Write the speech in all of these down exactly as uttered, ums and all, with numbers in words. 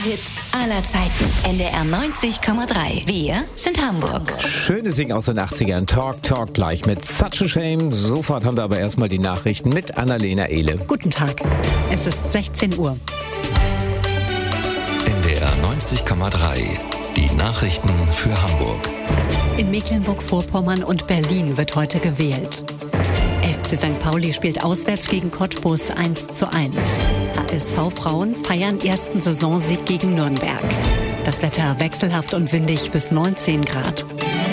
Hits aller Zeiten. N D R neunzig Komma drei. Wir sind Hamburg. Schöne Sing aus den achtzigern. Talk, Talk gleich mit Such a Shame. Sofort haben wir aber erstmal die Nachrichten mit Annalena Ehle. Guten Tag. Es ist sechzehn Uhr. N D R neunzig Komma drei. Die Nachrichten für Hamburg. In Mecklenburg-Vorpommern und Berlin wird heute gewählt. F C Sankt Pauli spielt auswärts gegen Cottbus eins zu eins. H S V-Frauen feiern ersten Saisonsieg gegen Nürnberg. Das Wetter wechselhaft und windig bis neunzehn Grad.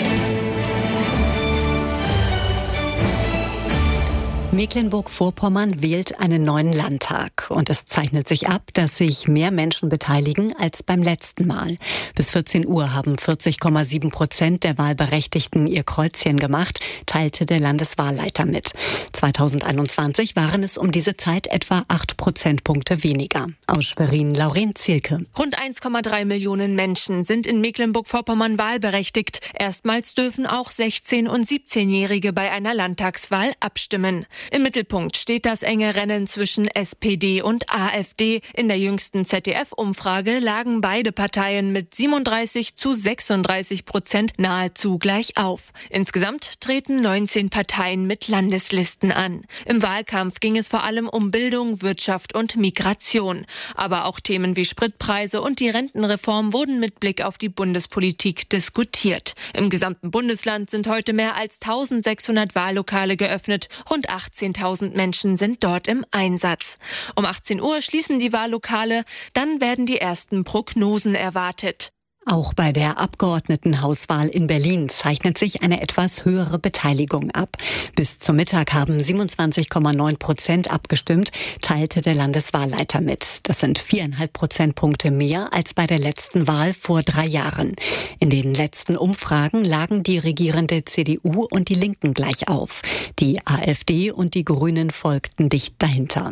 Mecklenburg-Vorpommern wählt einen neuen Landtag. Und es zeichnet sich ab, dass sich mehr Menschen beteiligen als beim letzten Mal. Bis vierzehn Uhr haben vierzig Komma sieben Prozent der Wahlberechtigten ihr Kreuzchen gemacht, teilte der Landeswahlleiter mit. zweitausendeinundzwanzig waren es um diese Zeit etwa acht Prozentpunkte weniger. Aus Schwerin, Lauren Zielke. Rund eins Komma drei Millionen Menschen sind in Mecklenburg-Vorpommern wahlberechtigt. Erstmals dürfen auch sechzehn- und siebzehnjährige bei einer Landtagswahl abstimmen. Im Mittelpunkt steht das enge Rennen zwischen S P D und AfD. In der jüngsten Z D F-Umfrage lagen beide Parteien mit siebenunddreißig zu sechsunddreißig Prozent nahezu gleich auf. Insgesamt treten neunzehn Parteien mit Landeslisten an. Im Wahlkampf ging es vor allem um Bildung, Wirtschaft und Migration. Aber auch Themen wie Spritpreise und die Rentenreform wurden mit Blick auf die Bundespolitik diskutiert. Im gesamten Bundesland sind heute mehr als eintausendsechshundert Wahllokale geöffnet. Rund achtzehntausend Menschen sind dort im Einsatz. Um achtzehn Uhr schließen die Wahllokale, dann werden die ersten Prognosen erwartet. Auch bei der Abgeordnetenhauswahl in Berlin zeichnet sich eine etwas höhere Beteiligung ab. Bis zum Mittag haben siebenundzwanzig Komma neun Prozent abgestimmt, teilte der Landeswahlleiter mit. Das sind viereinhalb Prozentpunkte mehr als bei der letzten Wahl vor drei Jahren. In den letzten Umfragen lagen die regierende C D U und die Linken gleich auf. Die AfD und die Grünen folgten dicht dahinter.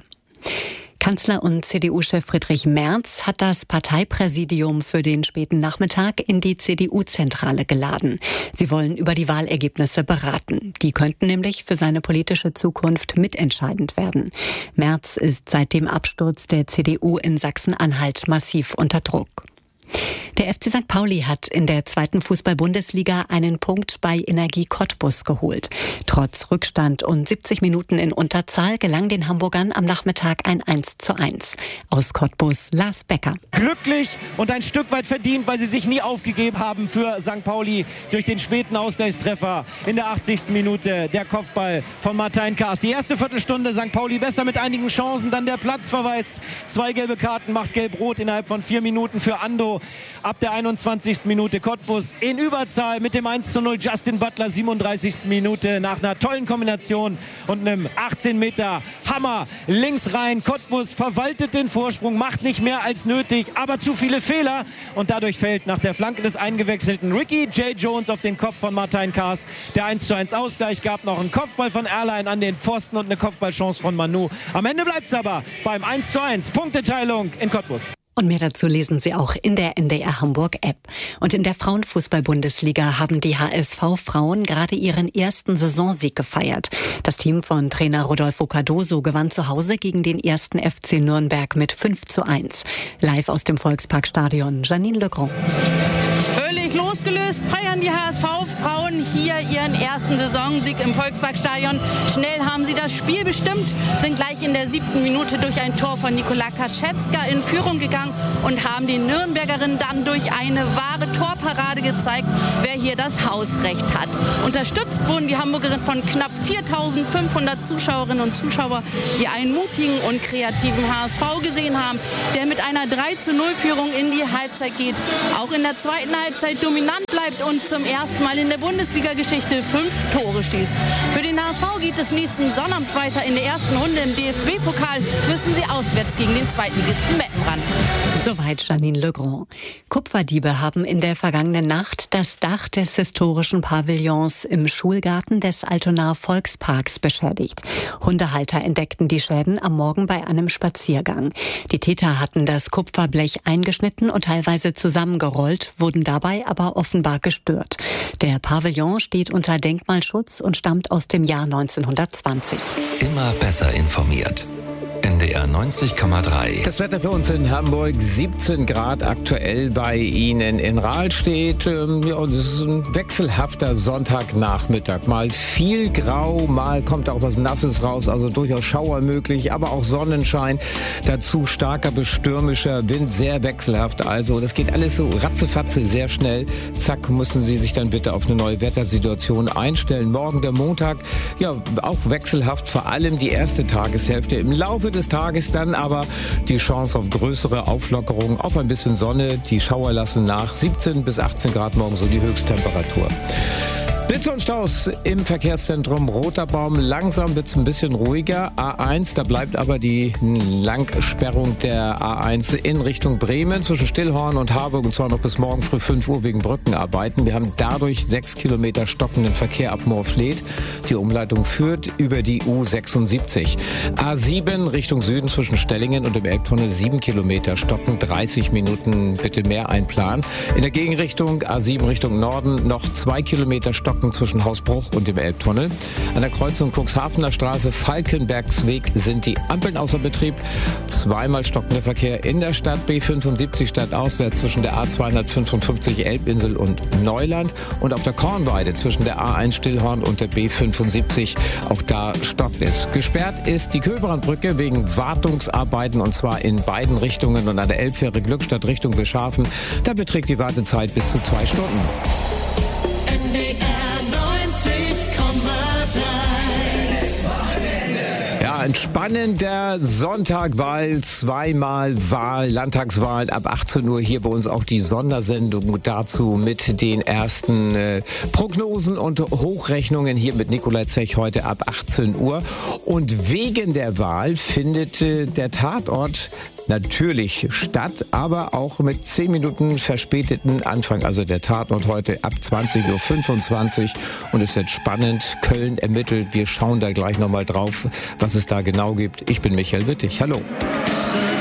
Kanzler und C D U-Chef Friedrich Merz hat das Parteipräsidium für den späten Nachmittag in die C D U-Zentrale geladen. Sie wollen über die Wahlergebnisse beraten. Die könnten nämlich für seine politische Zukunft mitentscheidend werden. Merz ist seit dem Absturz der C D U in Sachsen-Anhalt massiv unter Druck. Der F C Sankt Pauli hat in der zweiten Fußball-Bundesliga einen Punkt bei Energie Cottbus geholt. Trotz Rückstand und siebzig Minuten in Unterzahl gelang den Hamburgern am Nachmittag ein eins zu eins. Aus Cottbus Lars Becker. Glücklich und ein Stück weit verdient, weil sie sich nie aufgegeben haben für Sankt Pauli durch den späten Ausgleichstreffer in der achtzigsten Minute. Der Kopfball von Martin Kaas. Die erste Viertelstunde Sankt Pauli besser mit einigen Chancen, dann der Platzverweis. Zwei gelbe Karten macht Gelb-Rot innerhalb von vier Minuten für Ando. Ab der einundzwanzigsten Minute Cottbus in Überzahl mit dem eins zu null. Justin Butler, siebenunddreißigsten Minute nach einer tollen Kombination und einem achtzehn Meter Hammer links rein. Cottbus verwaltet den Vorsprung, macht nicht mehr als nötig, aber zu viele Fehler. Und dadurch fällt nach der Flanke des eingewechselten Ricky J. Jones auf den Kopf von Martin Kaas der eins zu eins Ausgleich. Gab noch einen Kopfball von Erlein an den Pfosten und eine Kopfballchance von Manu. Am Ende bleibt es aber beim eins zu eins. Punkteteilung in Cottbus. Und mehr dazu lesen Sie auch in der N D R Hamburg App. Und in der Frauenfußball-Bundesliga haben die H S V-Frauen gerade ihren ersten Saisonsieg gefeiert. Das Team von Trainer Rodolfo Cardoso gewann zu Hause gegen den ersten F C Nürnberg mit fünf zu eins. Live aus dem Volksparkstadion, Janine Legrand. Völlig losgelöst feiern die H S V-Frauen hier ihren ersten Saisonsieg im Volksparkstadion. Schnell haben sie das Spiel bestimmt, sind gleich in der siebten Minute durch ein Tor von Nikola Kaczewska in Führung gegangen und haben den Nürnbergerinnen dann durch eine wahre Torparade gezeigt, wer hier das Hausrecht hat. Unterstützt wurden die Hamburgerinnen von knapp viertausendfünfhundert Zuschauerinnen und Zuschauern, die einen mutigen und kreativen H S V gesehen haben, der mit einer drei zu null Führung in die Halbzeit geht, auch in der zweiten Halbzeit dominant bleibt und zum ersten Mal in der Bundesliga-Geschichte fünf Tore schießt. Für den H S V geht es nächsten Sonnabend weiter. In der ersten Runde im D F B-Pokal müssen sie auswärts gegen den Zweitligisten Meppen ran. Soweit Janine Legrand. Kupferdiebe haben in der vergangenen Nacht das Dach des historischen Pavillons im Schulgarten des Altonaer Volksparks beschädigt. Hundehalter entdeckten die Schäden am Morgen bei einem Spaziergang. Die Täter hatten das Kupferblech eingeschnitten und teilweise zusammengerollt, wurden dabei aber offenbar gestört. Der Pavillon steht unter Denkmalschutz und stammt aus dem Jahr neunzehnhundertzwanzig. Immer besser informiert. N N D R neunzig Komma drei. Das Wetter für uns in Hamburg, siebzehn Grad aktuell bei Ihnen. In Rahlstedt, ähm, ja, das ist ein wechselhafter Sonntagnachmittag. Mal viel grau, mal kommt auch was Nasses raus, also durchaus Schauer möglich, aber auch Sonnenschein. Dazu starker bis stürmischer Wind, sehr wechselhaft. Also das geht alles so ratzefatze, sehr schnell. Zack, müssen Sie sich dann bitte auf eine neue Wettersituation einstellen. Morgen der Montag, ja, auch wechselhaft, vor allem die erste Tageshälfte. Im Laufe des Tages dann aber die Chance auf größere Auflockerung, auf ein bisschen Sonne. Die Schauer lassen nach. siebzehn bis achtzehn Grad morgen so die Höchsttemperatur. Blitze und Staus im Verkehrszentrum Roter Baum. Langsam wird es ein bisschen ruhiger. A eins, da bleibt aber die Langsperrung der A eins in Richtung Bremen zwischen Stillhorn und Harburg, und zwar noch bis morgen früh fünf Uhr wegen Brückenarbeiten. Wir haben dadurch sechs Kilometer stockenden Verkehr ab Moorfleet. Die Umleitung führt über die U sechsundsiebzig. A sieben Richtung Süden zwischen Stellingen und dem Elbtunnel sieben Kilometer stocken. dreißig Minuten bitte mehr einplanen. In der Gegenrichtung A sieben Richtung Norden noch zwei Kilometer stocken zwischen Hausbruch und dem Elbtunnel. An der Kreuzung Cuxhavener Straße, Falkenbergsweg sind die Ampeln außer Betrieb. Zweimal stockender Verkehr in der Stadt. B fünfundsiebzig stadtauswärts zwischen der A zweihundertfünfundfünfzig Elbinsel und Neuland. Und auf der Kornweide zwischen der A eins Stillhorn und der B fünfundsiebzig. Auch da stockt es. Gesperrt ist die Köberanbrücke wegen Wartungsarbeiten, und zwar in beiden Richtungen. Und an der Elbfähre Glückstadt Richtung Wilshaven, da beträgt die Wartezeit bis zu zwei Stunden. Ja, ein spannender Sonntag, weil zweimal Wahl, Landtagswahl ab achtzehn Uhr. Hier bei uns auch die Sondersendung dazu mit den ersten äh, Prognosen und Hochrechnungen hier mit Nikolai Zech heute ab achtzehn Uhr. Und wegen der Wahl findet äh, der Tatort natürlich statt, aber auch mit zehn Minuten verspäteten Anfang. Also der Tatort heute ab zwanzig Uhr fünfundzwanzig, und es wird spannend. Köln ermittelt. Wir schauen da gleich nochmal drauf, was es da genau gibt. Ich bin Michael Wittig. Hallo.